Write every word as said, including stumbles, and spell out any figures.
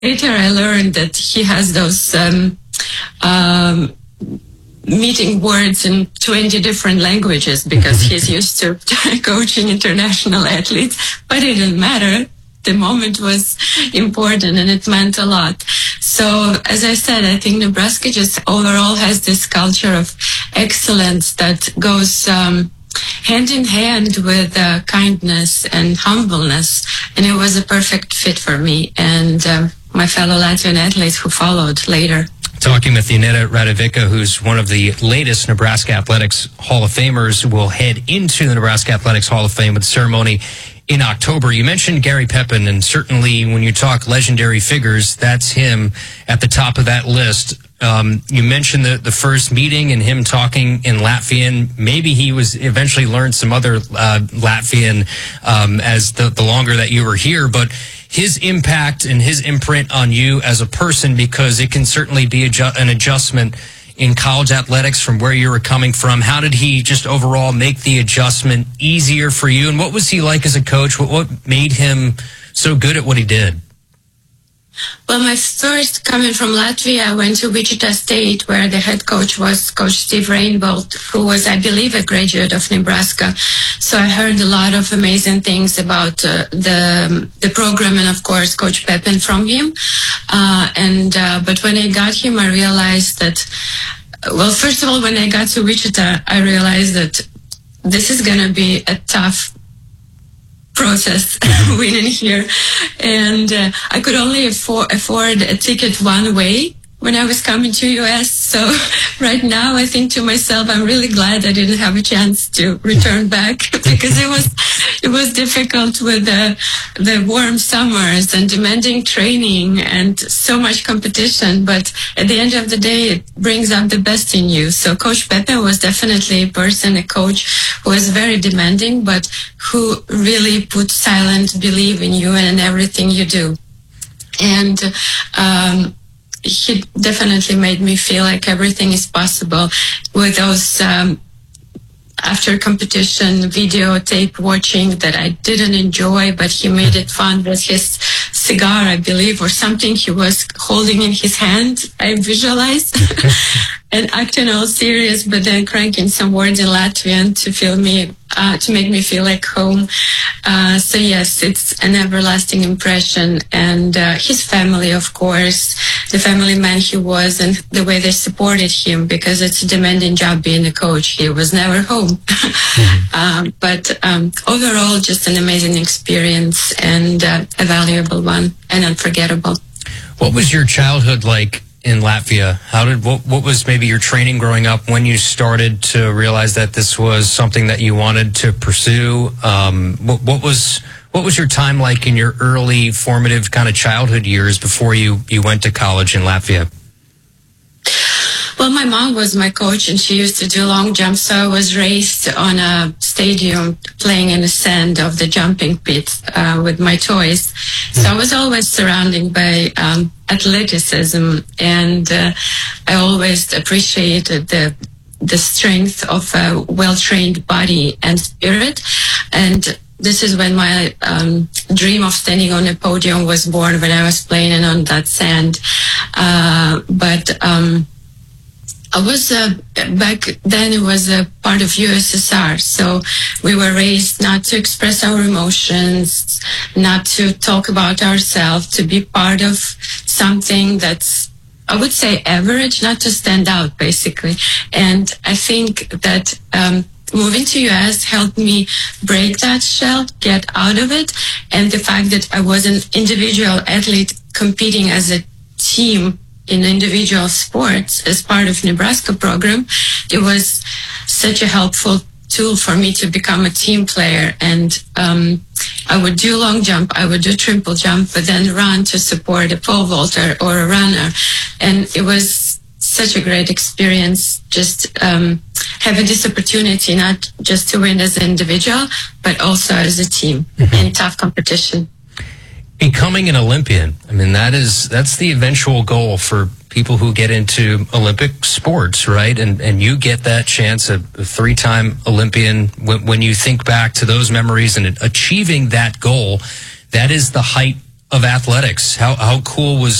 later I learned that he has those um, um, meeting words in twenty different languages because he's used to coaching international athletes, but it didn't matter. The moment was important and it meant a lot. So, as I said, I think Nebraska just overall has this culture of excellence that goes um, hand in hand with uh, kindness and humbleness. And it was a perfect fit for me and um, my fellow Latvian athletes who followed later. Talking with Ineta Radovica, who's one of the latest Nebraska Athletics Hall of Famers, will head into the Nebraska Athletics Hall of Fame with the ceremony in October. You mentioned Gary Pepin, and certainly when you talk legendary figures, that's him at the top of that list. Um, you mentioned the, the first meeting and him talking in Latvian. Maybe he was eventually learned some other uh, Latvian um, as the, the longer that you were here, but his impact and his imprint on you as a person, because it can certainly be adju- an adjustment in college athletics from where you were coming from. How did he just overall make the adjustment easier for you? And what was he like as a coach? What, what made him so good at what he did? Well, my first coming from Latvia, I went to Wichita State, where the head coach was Coach Steve Rainbolt, who was, I believe, a graduate of Nebraska. So I heard a lot of amazing things about uh, the the program, and of course, Coach Pepin from him. Uh, and uh, but when I got him, I realized that. Well, first of all, when I got to Wichita, I realized that this is going to be a tough process winning here, and uh, I could only afford, afford a ticket one way when I was coming to U S. So right now I think to myself, I'm really glad I didn't have a chance to return back because it was it was difficult with the the warm summers and demanding training and so much competition. But at the end of the day, it brings out the best in you. So Coach Pepin was definitely a person, a coach who was very demanding, but who really put silent belief in you and in everything you do. And um, he definitely made me feel like everything is possible with those um, after competition videotape watching that I didn't enjoy, but he made it fun with his cigar, I believe, or something he was holding in his hand. I visualized and acting all serious, but then cranking some words in Latvian to feel me, uh, to make me feel like home. Uh, so yes, it's an everlasting impression. And uh, his family, of course, the family man he was, and the way they supported him, because it's a demanding job being a coach. He was never home. Mm-hmm. um, but um, overall, just an amazing experience and uh, a valuable one and unforgettable. What was your childhood like in Latvia? How did what, what was maybe your training growing up when you started to realize that this was something that you wanted to pursue? Um, what, what was what was your time like in your early formative kind of childhood years before you, you went to college in Latvia? Well, my mom was my coach, and she used to do long jumps, so I was raised on a stadium playing in the sand of the jumping pit uh, with my toys. So I was always surrounded by um, athleticism, and uh, I always appreciated the the strength of a well-trained body and spirit. And this is when my um, dream of standing on a podium was born, when I was playing on that sand. Uh, but um, I was, uh, back then it was a part of U S S R, so we were raised not to express our emotions, not to talk about ourselves, to be part of something that's, I would say, average, not to stand out, basically. And I think that um, moving to U S helped me break that shell, get out of it, and the fact that I was an individual athlete competing as a team in individual sports as part of Nebraska program, it was such a helpful tool for me to become a team player. And um, I would do long jump, I would do triple jump, but then run to support a pole vaulter or a runner. And it was such a great experience, just um, having this opportunity, not just to win as an individual, but also as a team mm-hmm. in tough competition. Becoming an Olympian, I mean, that is, that's the eventual goal for people who get into Olympic sports, right? And and you get that chance, a, a three-time Olympian. When, when you think back to those memories and achieving that goal, that is the height of athletics. How how cool was